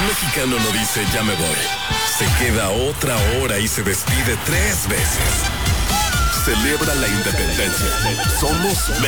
mexicano no dice ya me voy. Se queda otra hora y se despide 3 veces. Celebra la independencia. Somos México.